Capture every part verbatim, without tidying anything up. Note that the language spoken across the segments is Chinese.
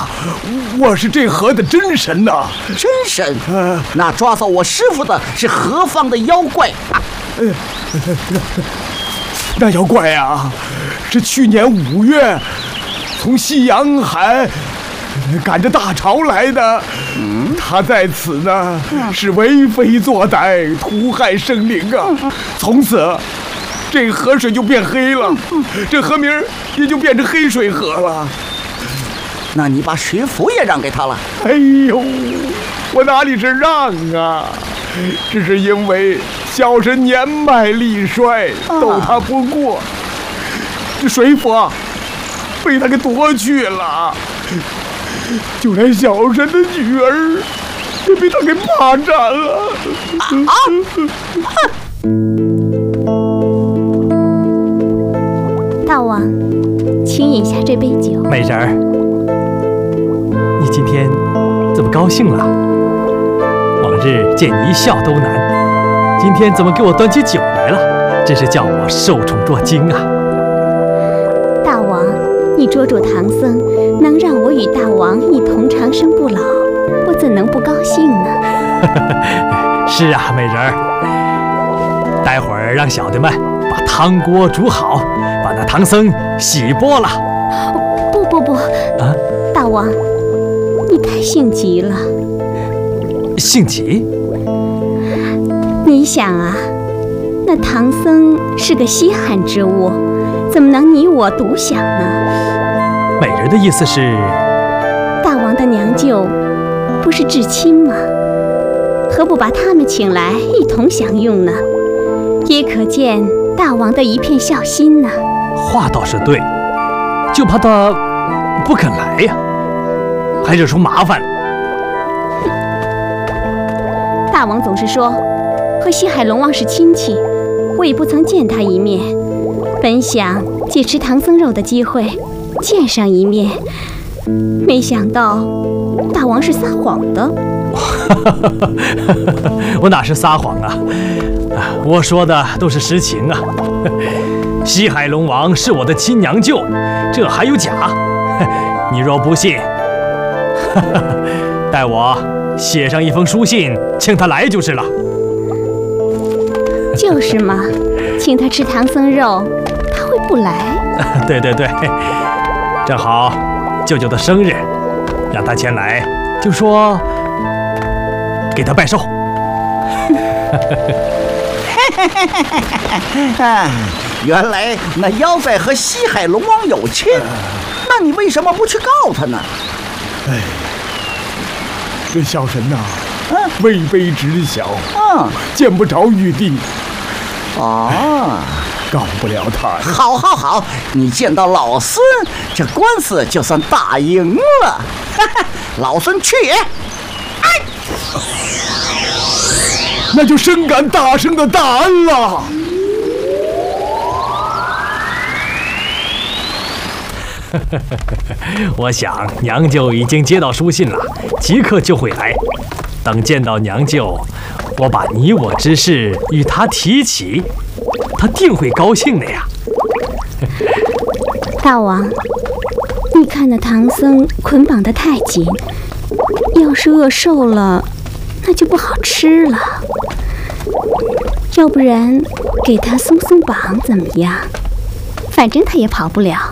啊，我是这河的真神呐、啊！ 真神？呃、那抓走我师傅的是何方的妖怪啊？呃、 那妖怪啊，是去年五月从西洋海赶着大潮来的。嗯，他在此呢，嗯、是为非作歹，屠害生灵啊！嗯、从此。这河水就变黑了，这河名也就变成黑水河了。 那你把水府也让给他了？ 哎呦，我哪里是让啊，只是因为小神年迈力衰，斗他不过，这水府被他给夺去了，就连小神的女儿也被他给霸占了。啊！啊大王，请饮下这杯酒。 美人儿，你今天怎么高兴了？往日见你一笑都难，今天怎么给我端起酒来了？真是叫我受宠若惊啊！ 大王，你捉住唐僧，能让我与大王一同长生不老，我怎能不高兴呢？ 是啊，美人儿，待会儿让小的们把汤锅煮好。把那唐僧洗剥了。 不不不，啊，大王，你太性急了。 性急？ 你想啊，那唐僧是个稀罕之物，怎么能你我独享呢？ 美人的意思是， 大王的娘舅不是至亲吗？何不把他们请来一同享用呢？也可见大王的一片孝心呢。 话倒是对，就怕他不肯来呀，还惹出麻烦。 大王总是说和西海龙王是亲戚，我也不曾见他一面，本想借吃唐僧肉的机会见上一面，没想到大王是撒谎的。 我哪是撒谎啊，我说的都是实情啊。西海龙王是我的亲娘舅，这还有假？你若不信，待我写上一封书信，请他来就是了。 就是嘛，请他吃唐僧肉，他会不来？ 对对对，正好舅舅的生日，让他前来，就说给他拜寿。 啊，原来那妖怪和西海龙王有亲，那你为什么不去告他呢？ 哎，这小神呐、啊，啊、位卑职小，啊，见不着玉帝， 哦， 告不了他。 好，好，好，你见到老孙，这官司就算打赢了。哈哈，老孙去也。哎。 那就深感大圣的大恩了。 我想娘舅已经接到书信了，即刻就会来。等见到娘舅，我把你我之事与他提起，他定会高兴的呀。 大王，你看那唐僧捆绑得太紧，要是饿瘦了，那就不好吃了。要不然给他松松绑怎么样？反正他也跑不了。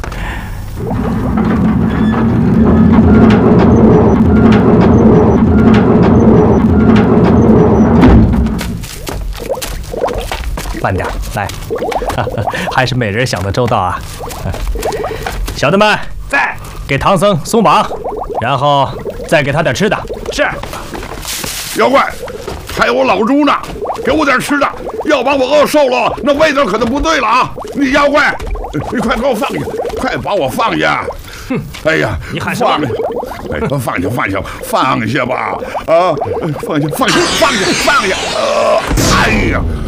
慢点，来，还是美人想的周到啊！小的们，在给唐僧松绑，然后再给他点吃的。是。 妖怪，还有我老猪呢，给我点吃的，要把我饿瘦了，那味道可就不对了啊！你妖怪，你快给我放下，快把我放下！ 哼， 哎呀， 你喊什么？ 哎，放下，放下，放下吧！啊，放下，放下，放下，放下！呃，哎呀！